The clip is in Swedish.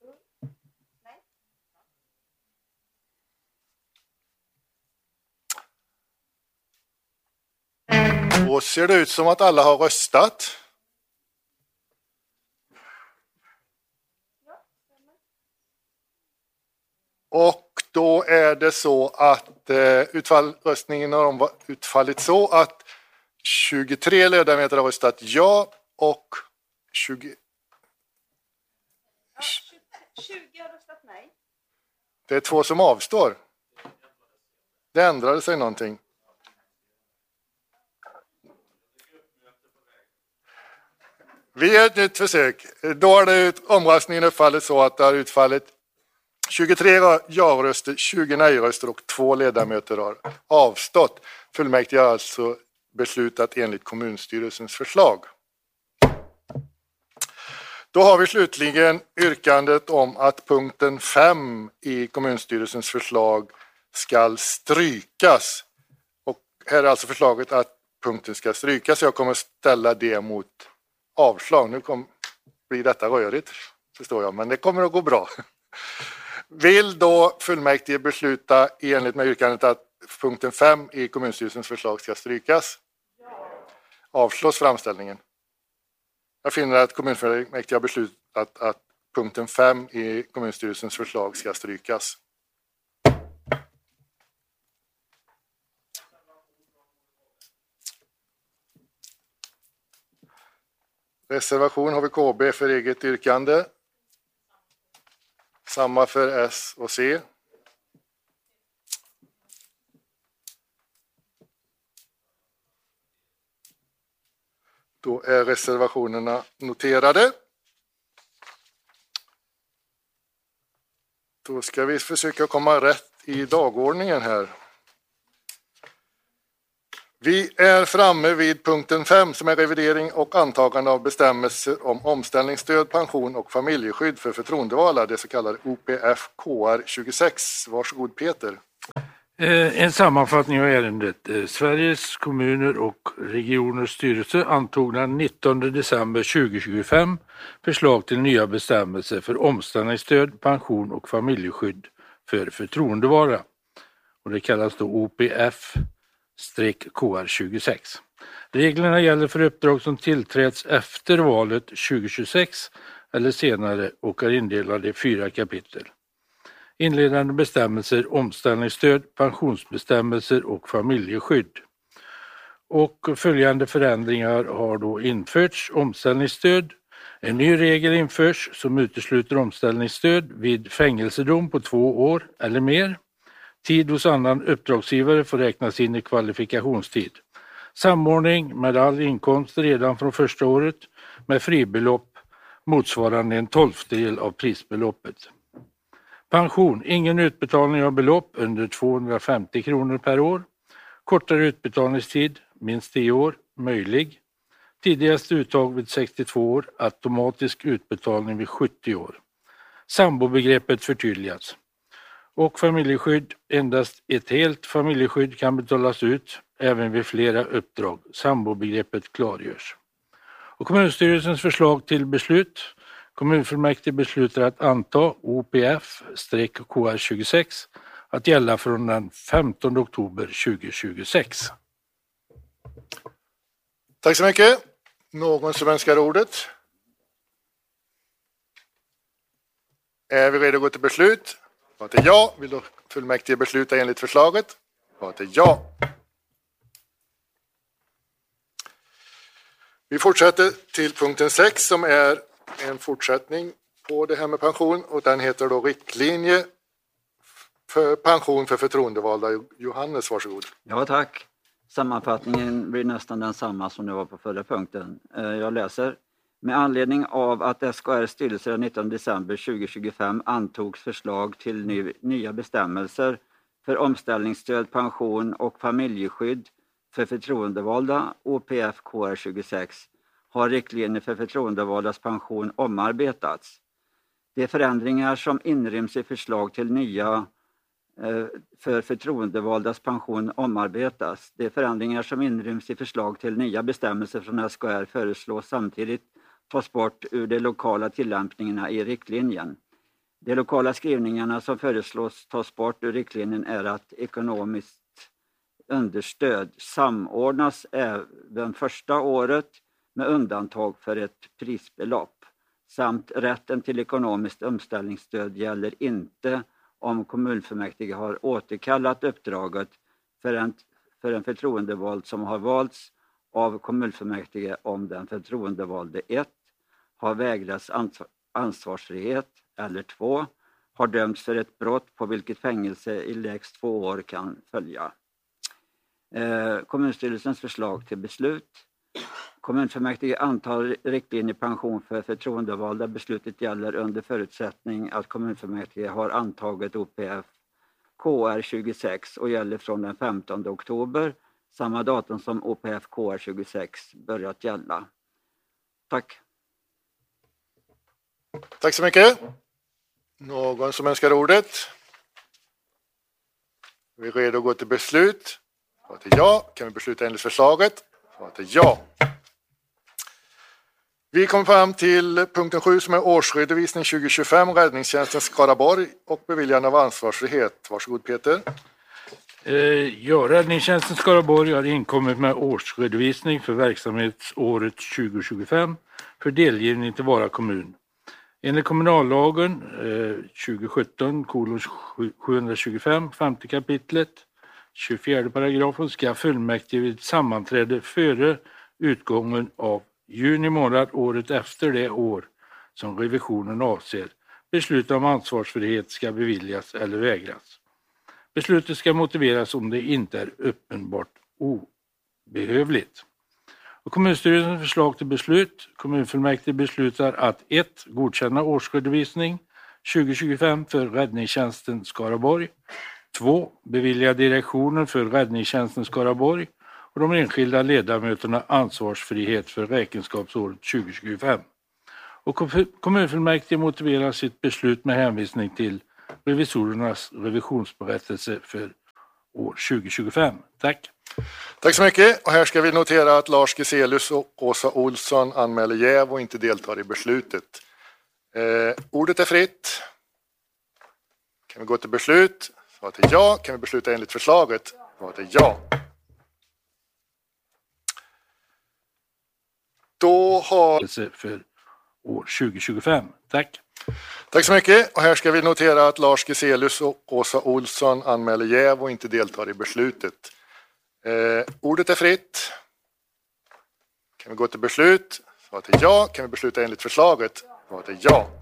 Då ser det ut som att alla har röstat. Och då är det så att röstningen har utfallit så att 23 ledamöter har röstat ja och 20 har röstat nej. Det är 2 som avstår. Det ändrade sig någonting. Vi gör ett nytt försök. Då har det omröstningen utfallit så att det har utfallit 23 ja-röster, 20 nej-röster och 2 ledamöter har avstått. Fullmäktige har alltså beslutat enligt kommunstyrelsens förslag. Då har vi slutligen yrkandet om att punkten 5 i kommunstyrelsens förslag ska strykas. Och här är alltså förslaget att punkten ska strykas. Jag kommer ställa det mot avslag. Nu blir detta rörigt, förstår jag, men det kommer att gå bra. Vill då fullmäktige besluta enligt med yrkandet att punkten 5 i kommunstyrelsens förslag ska strykas? Ja. Avslås framställningen. Jag finner att kommunfullmäktige har beslutat att punkten 5 i kommunstyrelsens förslag ska strykas. Reservation har vi KB för eget yrkande. Samma för S och C. Då är reservationerna noterade. Då ska vi försöka komma rätt i dagordningen här. Vi är framme vid punkten 5 som är revidering och antagande av bestämmelser om omställningsstöd, pension och familjeskydd för förtroendevalda, det så kallade OPF KR 26. Varsågod Peter. En sammanfattning av ärendet. Sveriges kommuner och regioners styrelse antog den 19 december 2025 förslag till nya bestämmelser för omställningsstöd, pension och familjeskydd för förtroendevalda. Och det kallas då OPF-KR 26. Reglerna gäller för uppdrag som tillträds efter valet 2026 eller senare och är indelade i 4 kapitel. Inledande bestämmelser, omställningsstöd, pensionsbestämmelser och familjeskydd. Och följande förändringar har då införts. Omställningsstöd. En ny regel införs som utesluter omställningsstöd vid fängelsedom på 2 år eller mer. Tid hos annan uppdragsgivare får räknas in i kvalifikationstid. Samordning med all inkomst redan från första året med fribelopp motsvarande 1/12 av prisbeloppet. Pension, ingen utbetalning av belopp under 250 kronor per år. Kortare utbetalningstid, minst 10 år, möjlig. Tidigast uttag vid 62 år, automatisk utbetalning vid 70 år. Sambobegreppet förtydligas. Och familjeskydd, endast ett helt familjeskydd kan betalas ut även vid flera uppdrag. Sambobegreppet klargörs. Och kommunstyrelsens förslag till beslut. Kommunfullmäktige beslutar att anta OPF-KR 26 att gälla från den 15 oktober 2026. Tack så mycket. Någon som önskar ordet? Är vi redo att gå till beslut? Svaret är ja. Vill då fullmäktige besluta enligt förslaget? Svaret är ja. Vi fortsätter till punkten 6 som är en fortsättning på det här med pension och den heter då riktlinje för pension för förtroendevalda. Johannes, varsågod. Ja, tack. Sammanfattningen blir nästan densamma som det var på förra punkten. Jag läser. Med anledning av att SKR:s styrelse den 19 december 2025 antogs förslag till nya bestämmelser för omställningsstöd, pension och familjeskydd för förtroendevalda OPF-KR 26 har riktlinjer för förtroendevaldas pension omarbetats. De förändringar som inryms i förslag till nya för förtroendevaldas pension omarbetas. De förändringar som inryms i förslag till nya bestämmelser från SKR föreslås samtidigt tas bort ur de lokala tillämpningarna i riktlinjen. De lokala skrivningarna som föreslås tas bort ur riktlinjen är att ekonomiskt understöd samordnas även första året med undantag för ett prisbelopp. Samt rätten till ekonomiskt omställningsstöd gäller inte om kommunfullmäktige har återkallat uppdraget för en förtroendevald som har valts av kommunfullmäktige om den förtroendevalde 1. har vägrats ansvarsfrihet eller 2. har dömts för ett brott på vilket fängelse i lägst 2 år kan följa. Kommunstyrelsens förslag till beslut. Kommunfullmäktige antar riktlinjer pension för förtroendevalda. Beslutet gäller under förutsättning att kommunfullmäktige har antagit OPF KR 26 och gäller från den 15 oktober, samma datum som OPF KR 26 börjat gälla. Tack. Tack så mycket. Någon som önskar ordet? Vi är redo att gå till beslut. Svaret är ja. Kan vi besluta enligt förslaget? Svaret är ja. Vi kommer fram till punkten 7 som är årsredovisning 2025, räddningstjänsten Skaraborg och beviljande av ansvarsfrihet. Varsågod Peter. Räddningstjänsten Skaraborg har inkommit med årsredovisning för verksamhetsåret 2025 för delgivning till Vara kommun. Enligt kommunallagen 2017:725, 5 kapitlet, 24 paragrafen ska fullmäktige vid sammanträde före utgången av juni månad året efter det år som revisionen avser besluta om ansvarsfrihet ska beviljas eller vägras. Beslutet ska motiveras om det inte är uppenbart obehövligt. Och kommunstyrelsens förslag till beslut. Kommunfullmäktige beslutar att 1. godkänna årsredovisning 2025 för räddningstjänsten Skaraborg. 2. bevilja direktionen för räddningstjänsten Skaraborg och de enskilda ledamöterna ansvarsfrihet för räkenskapsåret 2025. Och kommunfullmäktige motiverar sitt beslut med hänvisning till revisorernas revisionsberättelse för år 2025. Tack. Tack så mycket. Och här ska vi notera att Lars Geselius och Åsa Olsson anmäler jäv och inte deltar i beslutet. Ordet är fritt. Kan vi gå till beslut? Svaret är ja. Kan vi besluta enligt förslaget? Svaret är ja. Då har... för år 2025. Tack. Tack så mycket. Och här ska vi notera att Lars Geselius och Åsa Olsson anmäler jäv och inte deltar i beslutet. Ordet är fritt. Kan vi gå till beslut? Svaret är ja. Kan vi besluta enligt förslaget? Svaret är ja.